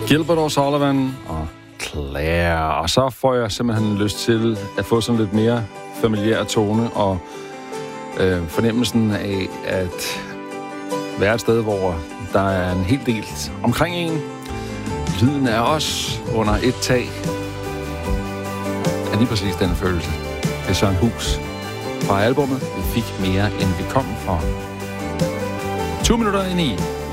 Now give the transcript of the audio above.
Gilbert O'Sullivan og Claire. Og så får jeg simpelthen lyst til at få sådan lidt mere familiær tone og fornemmelsen af at være et sted, hvor der er en hel del omkring en. Lyden er også under et tag. Er lige præcis den følelse. Det er Søren Hus fra albumet. Vi fik mere, end vi kom for 20 minutter ind i.